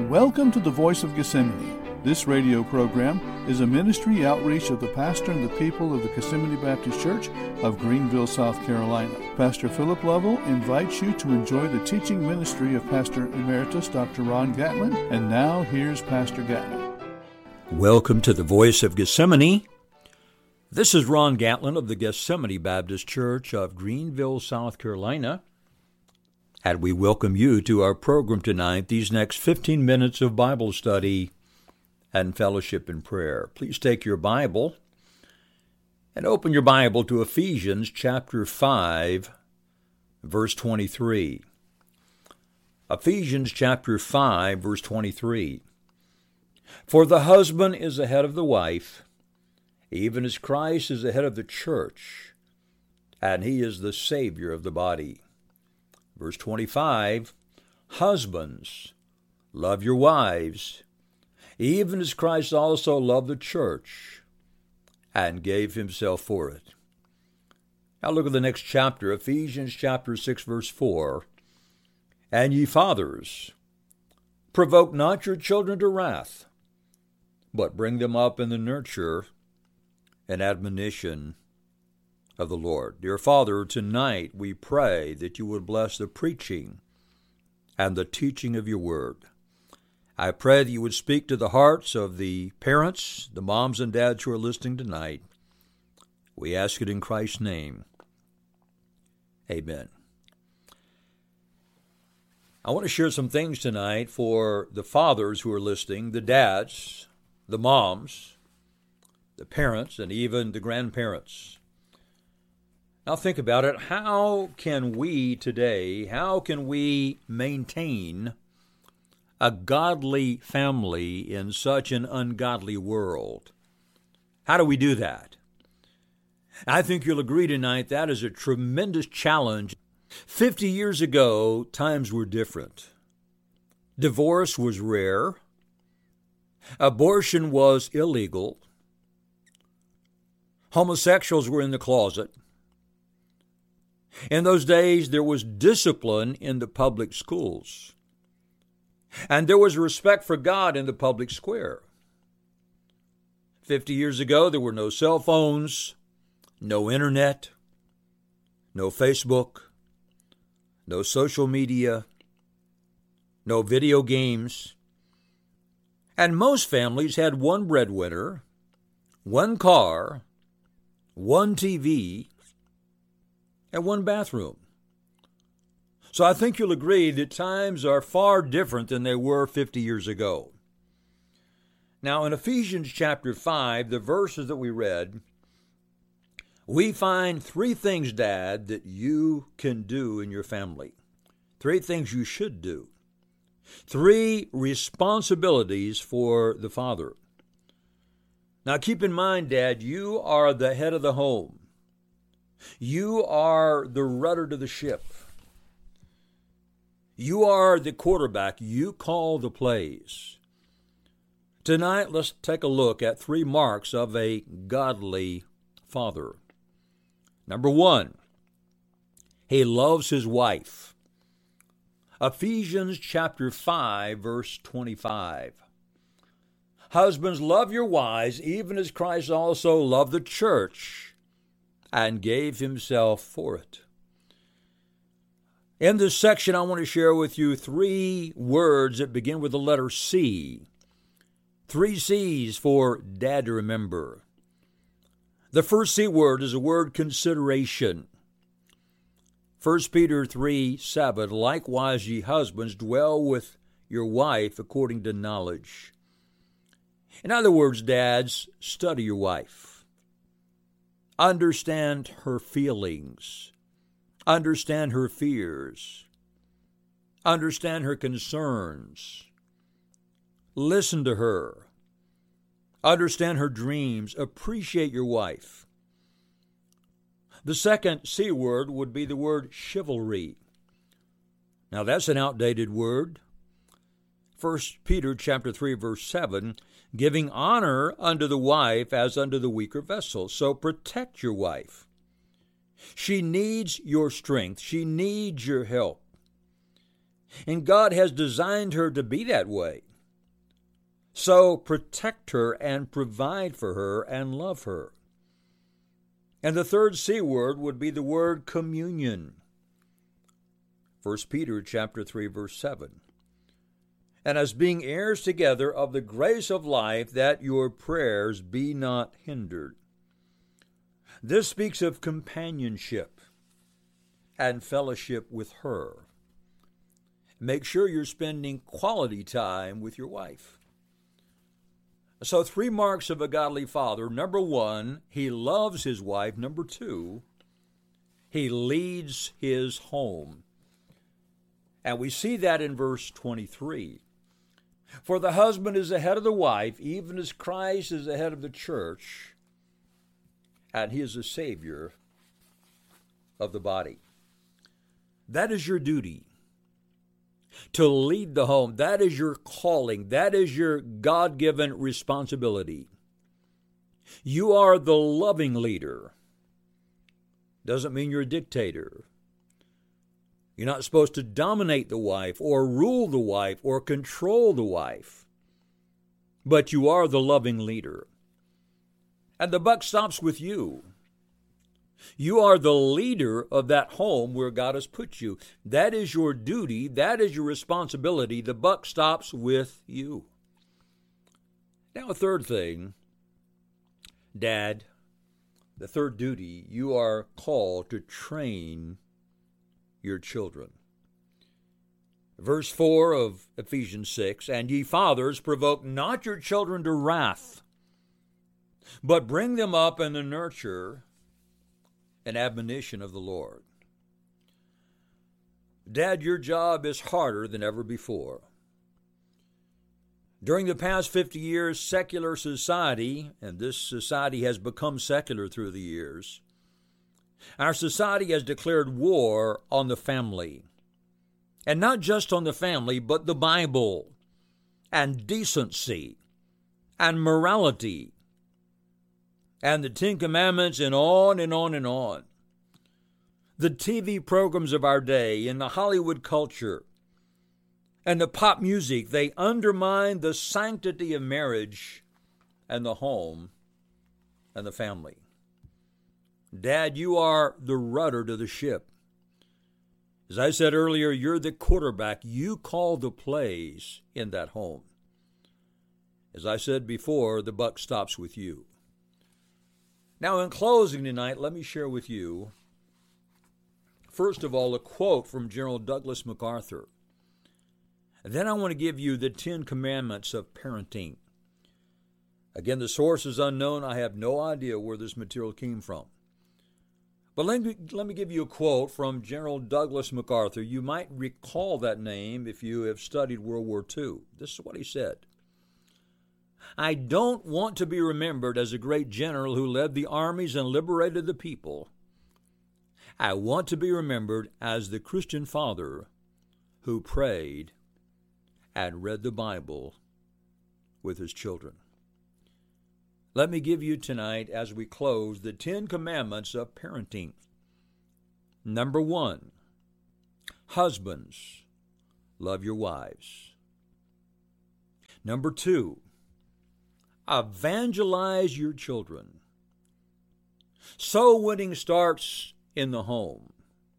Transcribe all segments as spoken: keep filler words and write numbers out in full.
Welcome to the Voice of Gethsemane. This radio program is a ministry outreach of the pastor and the people of the Gethsemane Baptist Church of Greenville, South Carolina. Pastor Philip Lovell invites you to enjoy the teaching ministry of Pastor Emeritus Doctor Ron Gatlin. And now, here's Pastor Gatlin. Welcome to the Voice of Gethsemane. This is Ron Gatlin of the Gethsemane Baptist Church of Greenville, South Carolina. And we welcome you to our program tonight, these next fifteen minutes of Bible study and fellowship in prayer. Please take your Bible and open your Bible to Ephesians chapter five, verse twenty-three. Ephesians chapter five, verse twenty-three. For the husband is the head of the wife, even as Christ is the head of the church, and he is the Savior of the body. Verse twenty-five, husbands, love your wives, even as Christ also loved the church and gave himself for it. Now look at the next chapter, Ephesians chapter six, verse four. And ye fathers, provoke not your children to wrath, but bring them up in the nurture and admonition of the Lord. Dear Father, tonight we pray that you would bless the preaching and the teaching of your word. I pray that you would speak to the hearts of the parents, the moms and dads who are listening tonight. We ask it in Christ's name. Amen. I want to share some things tonight for the fathers who are listening, the dads, the moms, the parents, and even the grandparents. Now think about it. How can we today, how can we maintain a godly family in such an ungodly world? How do we do that? I think you'll agree tonight that is a tremendous challenge. Fifty years ago, times were different. Divorce was rare. Abortion was illegal. Homosexuals were in the closet. In those days, there was discipline in the public schools, and there was respect for God in the public square. Fifty years ago, there were no cell phones, no internet, no Facebook, no social media, no video games, and most families had one breadwinner, one car, one T V, and one bathroom. So I think you'll agree that times are far different than they were fifty years ago. Now in Ephesians chapter five, the verses that we read, we find three things, Dad, that you can do in your family. Three things you should do. Three responsibilities for the father. Now keep in mind, Dad, you are the head of the home. You are the rudder to the ship. You are the quarterback. You call the plays. Tonight, let's take a look at three marks of a godly father. Number one, he loves his wife. Ephesians chapter five, verse twenty-five. Husbands, love your wives, even as Christ also loved the church and gave himself for it. In this section, I want to share with you three words that begin with the letter C. Three C's for Dad to remember. The first C word is the word consideration. First Peter three seven, likewise ye husbands, dwell with your wife according to knowledge. In other words, dads, study your wife. Understand her feelings. Understand her fears. Understand her concerns. Listen to her. Understand her dreams. Appreciate your wife. The second C word would be the word chivalry. Now that's an outdated word. First Peter chapter three, verse seven, giving honor unto the wife as unto the weaker vessel. So protect your wife. She needs your strength. She needs your help. And God has designed her to be that way. So protect her and provide for her and love her. And the third C word would be the word communion. First Peter chapter three, verse seven. And as being heirs together of the grace of life, that your prayers be not hindered. This speaks of companionship and fellowship with her. Make sure you're spending quality time with your wife. So three marks of a godly father. Number one, he loves his wife. Number two, he leads his home. And we see that in verse twenty-three. For the husband is the head of the wife, even as Christ is the head of the church, and he is the Savior of the body. That is your duty, to lead the home. That is your calling. That is your God-given responsibility. You are the loving leader. Doesn't mean you're a dictator. You're not supposed to dominate the wife or rule the wife or control the wife. But you are the loving leader. And the buck stops with you. You are the leader of that home where God has put you. That is your duty. That is your responsibility. The buck stops with you. Now, a third thing, Dad, the third duty, you are called to train your children. Verse four of Ephesians six, and ye fathers, provoke not your children to wrath, but bring them up in the nurture and admonition of the Lord. Dad, your job is harder than ever before. During the past fifty years, secular society, and this society has become secular through the years, our society has declared war on the family. And not just on the family, but the Bible, and decency, and morality, and the Ten Commandments, and on and on and on. The T V programs of our day, and the Hollywood culture, and the pop music, they undermine the sanctity of marriage and the home and the family. Dad, you are the rudder to the ship. As I said earlier, you're the quarterback. You call the plays in that home. As I said before, the buck stops with you. Now, in closing tonight, let me share with you, first of all, a quote from General Douglas MacArthur. And then I want to give you the Ten Commandments of parenting. Again, the source is unknown. I have no idea where this material came from. But let me, let me give you a quote from General Douglas MacArthur. You might recall that name if you have studied World War Two. This is what he said. I don't want to be remembered as a great general who led the armies and liberated the people. I want to be remembered as the Christian father who prayed and read the Bible with his children. Let me give you tonight, as we close, the Ten Commandments of parenting. Number one, husbands, love your wives. Number two, evangelize your children. Soul winning starts in the home.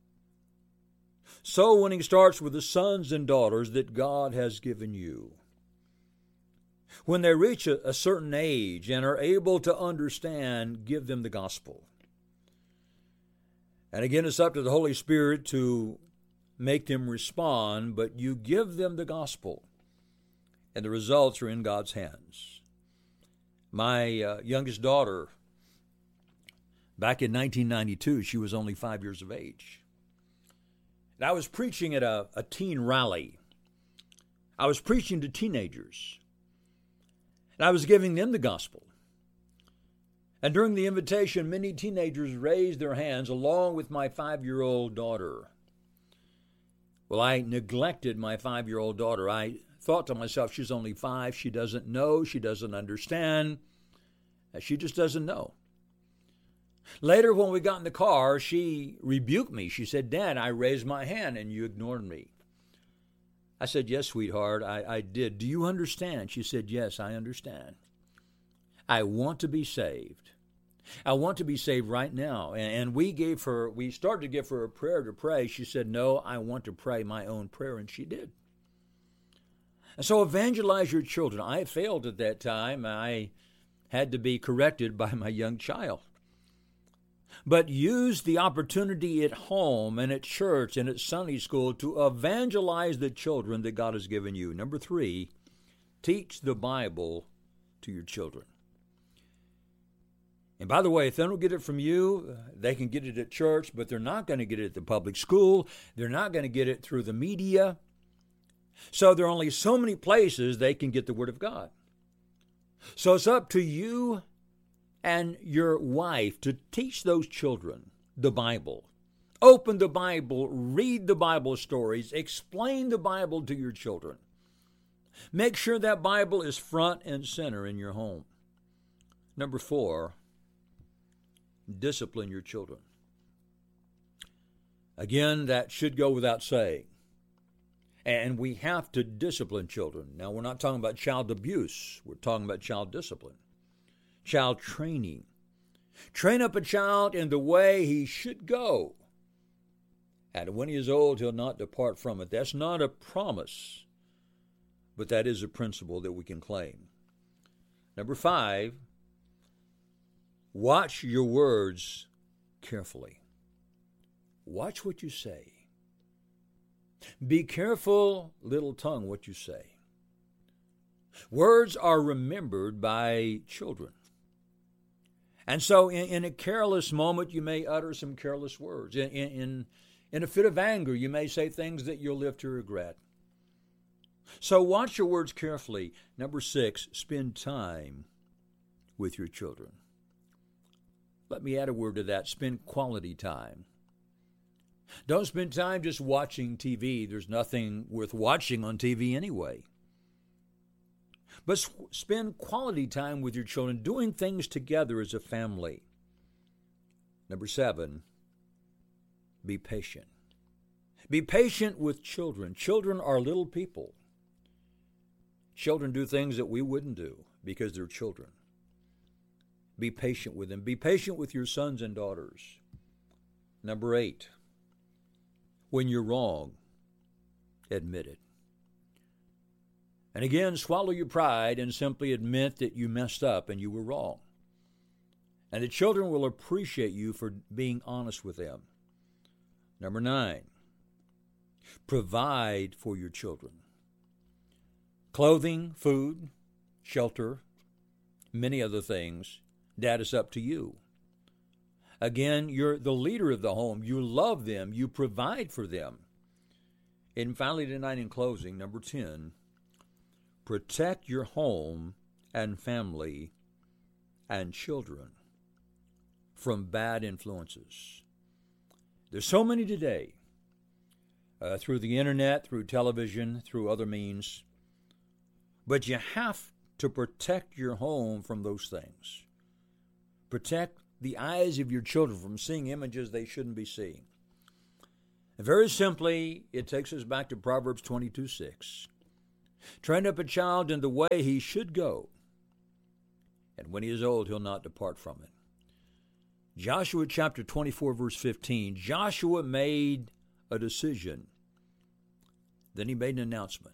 Soul winning starts with the sons and daughters that God has given you. When they reach a, a certain age and are able to understand, give them the gospel. And again, it's up to the Holy Spirit to make them respond, but you give them the gospel, and the results are in God's hands. My uh, youngest daughter, back in nineteen ninety-two, she was only five years of age. And I was preaching at a, a teen rally. I was preaching to teenagers. And I was giving them the gospel. And during the invitation, many teenagers raised their hands along with my five-year-old daughter. Well, I neglected my five-year-old daughter. I thought to myself, she's only five. She doesn't know. She doesn't understand. She just doesn't know. Later, when we got in the car, she rebuked me. She said, Dad, I raised my hand and you ignored me. I said, yes, sweetheart, I, I did. Do you understand? She said, yes, I understand. I want to be saved. I want to be saved right now. And, and we gave her, we started to give her a prayer to pray. She said, no, I want to pray my own prayer. And she did. And so evangelize your children. I failed at that time. I had to be corrected by my young child. But use the opportunity at home and at church and at Sunday school to evangelize the children that God has given you. Number three, teach the Bible to your children. And by the way, if they don't get it from you, they can get it at church, but they're not going to get it at the public school. They're not going to get it through the media. So there are only so many places they can get the Word of God. So it's up to you and your wife to teach those children the Bible. Open the Bible, read the Bible stories, explain the Bible to your children. Make sure that Bible is front and center in your home. Number four, discipline your children. Again, that should go without saying. And we have to discipline children. Now, we're not talking about child abuse. We're talking about child discipline, child training. Train up a child in the way he should go. And when he is old, he'll not depart from it. That's not a promise, but that is a principle that we can claim. Number five, watch your words carefully. Watch what you say. Be careful, little tongue, what you say. Words are remembered by children. And so in, in a careless moment, you may utter some careless words. In, in, in a fit of anger, you may say things that you'll live to regret. So watch your words carefully. Number six, spend time with your children. Let me add a word to that. Spend quality time. Don't spend time just watching T V. There's nothing worth watching on T V anyway. But spend quality time with your children, doing things together as a family. Number seven, be patient. Be patient with children. Children are little people. Children do things that we wouldn't do because they're children. Be patient with them. Be patient with your sons and daughters. Number eight, when you're wrong, admit it. And again, swallow your pride and simply admit that you messed up and you were wrong. And the children will appreciate you for being honest with them. Number nine, provide for your children. Clothing, food, shelter, many other things. Dad, it's up to you. Again, you're the leader of the home. You love them. You provide for them. And finally tonight in closing, number ten, protect your home and family and children from bad influences. There's so many today, uh, through the internet, through television, through other means. But you have to protect your home from those things. Protect the eyes of your children from seeing images they shouldn't be seeing. And very simply, it takes us back to Proverbs twenty-two six. Train up a child in the way he should go, and when he is old, he'll not depart from it. Joshua chapter twenty-four, verse fifteen. Joshua made a decision. Then he made an announcement.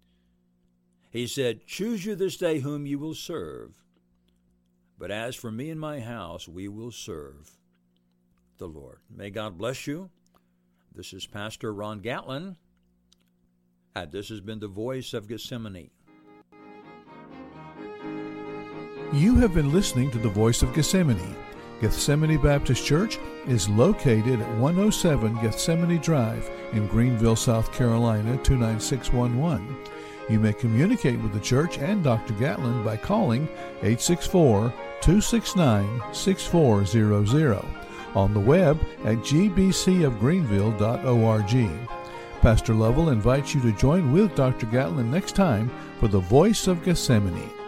He said, choose you this day whom you will serve. But as for me and my house, we will serve the Lord. May God bless you. This is Pastor Ron Gatlin, and this has been the Voice of Gethsemane. You have been listening to the Voice of Gethsemane. Gethsemane Baptist Church is located at one oh seven Gethsemane Drive in Greenville, South Carolina, two nine six one one. You may communicate with the church and Doctor Gatlin by calling eight six four, two six nine, six four zero zero, on the web at g b c of greenville dot org. Pastor Lovell invites you to join with Doctor Gatlin next time for the Voice of Gethsemane.